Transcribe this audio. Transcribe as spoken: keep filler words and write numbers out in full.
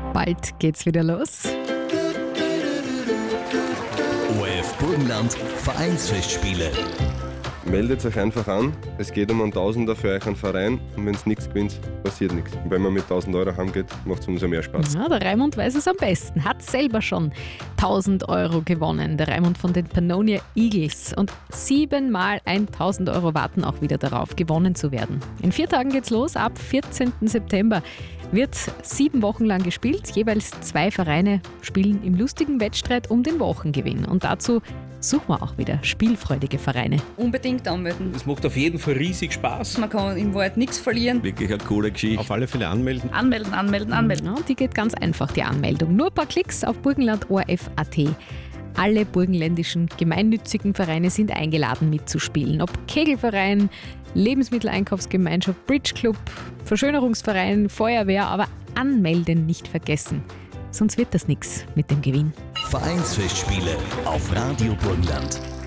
Bald geht's wieder los. O R F Burgenland Vereinsfestspiele. Meldet euch einfach an. Es geht um einen Tausender für euch einen Verein. Und wenn es nichts gewinnt, passiert nichts. Und wenn man mit tausend Euro heimgeht, macht es umso mehr Spaß. Ja, der Raimund weiß es am besten. Hat selber schon tausend Euro gewonnen. Der Raimund von den Pannonia Eagles. Und siebenmal tausend Euro warten auch wieder darauf, gewonnen zu werden. In vier Tagen geht's los. Ab vierzehnten September wird sieben Wochen lang gespielt. Jeweils zwei Vereine spielen im lustigen Wettstreit um den Wochengewinn. Und dazu suchen wir auch wieder spielfreudige Vereine. Unbedingt anmelden. Es macht auf jeden Fall riesig Spaß. Man kann im Wald nichts verlieren. Wirklich eine coole Geschichte. Auf alle Fälle anmelden. Anmelden, anmelden, anmelden. Ja, die geht ganz einfach, die Anmeldung. Nur ein paar Klicks auf burgenland O R F Punkt A T. Alle burgenländischen gemeinnützigen Vereine sind eingeladen mitzuspielen. Ob Kegelverein, Lebensmitteleinkaufsgemeinschaft, Bridgeclub, Verschönerungsverein, Feuerwehr, aber anmelden nicht vergessen. Sonst wird das nichts mit dem Gewinn. Vereinsfestspiele auf Radio Burgenland.